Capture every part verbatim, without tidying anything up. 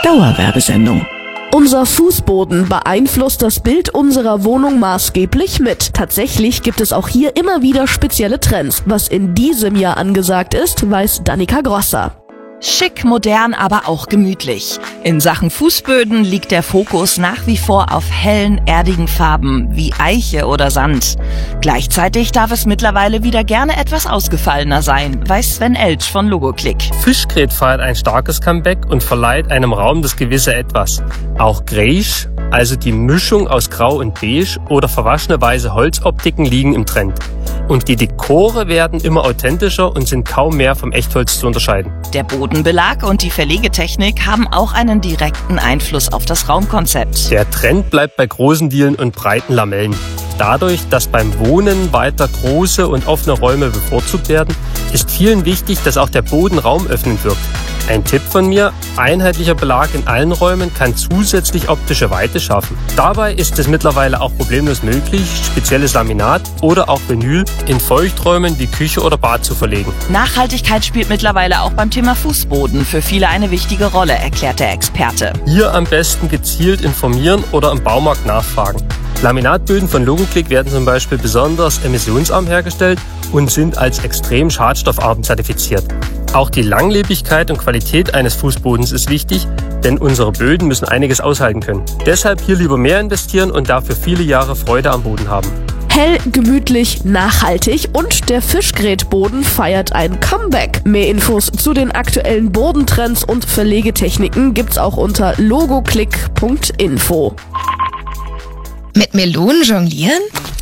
Dauerwerbesendung. Unser Fußboden beeinflusst das Bild unserer Wohnung maßgeblich mit. Tatsächlich gibt es auch hier immer wieder spezielle Trends. Was in diesem Jahr angesagt ist, weiß Danica Grosser. Schick, modern, aber auch gemütlich. In Sachen Fußböden liegt der Fokus nach wie vor auf hellen, erdigen Farben wie Eiche oder Sand. Gleichzeitig darf es mittlerweile wieder gerne etwas ausgefallener sein, weiß Sven Eltsch von Logoclick. Fischgrät feiert ein starkes Comeback und verleiht einem Raum das gewisse Etwas. Auch Greige, also die Mischung aus Grau und Beige oder verwaschene weiße Holzoptiken liegen im Trend. Und die Dekore werden immer authentischer und sind kaum mehr vom Echtholz zu unterscheiden. Der Bodenbelag und die Verlegetechnik haben auch einen direkten Einfluss auf das Raumkonzept. Der Trend bleibt bei großen Dielen und breiten Lamellen. Dadurch, dass beim Wohnen weiter große und offene Räume bevorzugt werden, ist vielen wichtig, dass auch der Boden raumöffnend wirkt. Ein Tipp von mir: einheitlicher Belag in allen Räumen kann zusätzlich optische Weite schaffen. Dabei ist es mittlerweile auch problemlos möglich, spezielles Laminat oder auch Vinyl in Feuchträumen wie Küche oder Bad zu verlegen. Nachhaltigkeit spielt mittlerweile auch beim Thema Fußboden für viele eine wichtige Rolle, erklärt der Experte. Hier am besten gezielt informieren oder im Baumarkt nachfragen. Laminatböden von Logoclick werden zum Beispiel besonders emissionsarm hergestellt und sind als extrem schadstoffarm zertifiziert. Auch die Langlebigkeit und Qualität eines Fußbodens ist wichtig, denn unsere Böden müssen einiges aushalten können. Deshalb hier lieber mehr investieren und dafür viele Jahre Freude am Boden haben. Hell, gemütlich, nachhaltig und der Fischgrätboden feiert ein Comeback. Mehr Infos zu den aktuellen Bodentrends und Verlegetechniken gibt's auch unter logoclick punkt info. Mit Melonen jonglieren?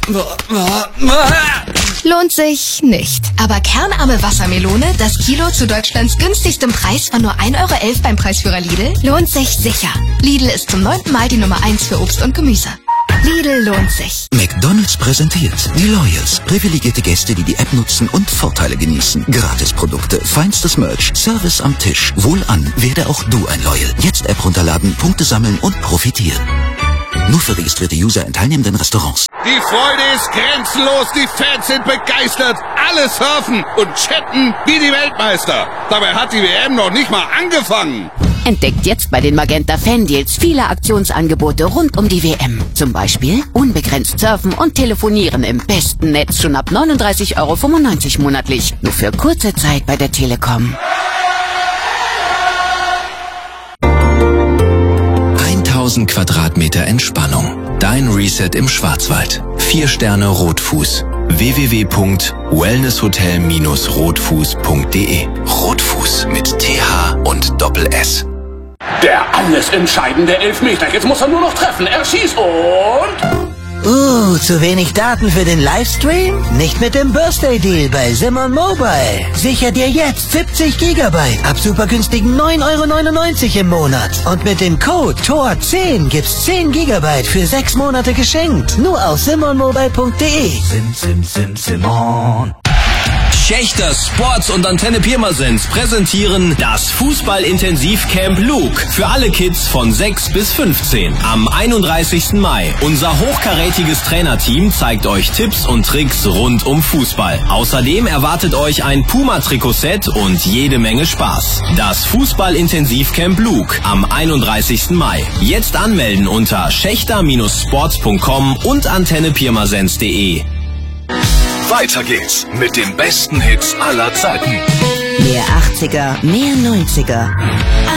Lohnt sich nicht. Aber kernarme Wassermelone, das Kilo zu Deutschlands günstigstem Preis von nur ein Euro elf beim Preisführer Lidl, lohnt sich sicher. Lidl ist zum neunten Mal die Nummer eins für Obst und Gemüse. Lidl lohnt sich. McDonald's präsentiert die Loyals. Privilegierte Gäste, die die App nutzen und Vorteile genießen. Gratisprodukte, feinstes Merch, Service am Tisch. Wohlan, werde auch du ein Loyal. Jetzt App runterladen, Punkte sammeln und profitieren. Nur für registrierte User in teilnehmenden Restaurants. Die Freude ist grenzenlos, die Fans sind begeistert. Alle surfen und chatten wie die Weltmeister. Dabei hat die W M noch nicht mal angefangen. Entdeckt jetzt bei den Magenta Fan Deals viele Aktionsangebote rund um die W M. Zum Beispiel unbegrenzt surfen und telefonieren im besten Netz schon ab neununddreißig Euro fünfundneunzig monatlich. Nur für kurze Zeit bei der Telekom. tausend Quadratmeter Entspannung. Dein Reset im Schwarzwald. Vier Sterne Rotfuß. w w w punkt wellnesshotel Bindestrich rotfuß punkt de. Rotfuß mit T H und Doppel S. Der alles entscheidende Elfmeter. Jetzt muss er nur noch treffen. Er schießt und... Uh, zu wenig Daten für den Livestream? Nicht mit dem Birthday Deal bei Simon Mobile. Sicher dir jetzt siebzig Gigabyte ab super günstigen neun Euro neunundneunzig im Monat. Und mit dem Code T O R zehn gibt's zehn Gigabyte für sechs Monate geschenkt. Nur auf simon mobile punkt de. Sim, sim, sim, Simon. Schächter Sports und Antenne Pirmasens präsentieren das Fußball-Intensivcamp Luke für alle Kids von sechs bis fünfzehn. Am einunddreißigsten Mai. Unser hochkarätiges Trainerteam zeigt euch Tipps und Tricks rund um Fußball. Außerdem erwartet euch ein Puma-Trikotset und jede Menge Spaß. Das Fußball-Intensivcamp Luke am einunddreißigsten Mai. Jetzt anmelden unter schächter Sports punkt com und antenne pirmasens punkt de. Weiter geht's mit den besten Hits aller Zeiten. Mehr achtziger, mehr neunziger.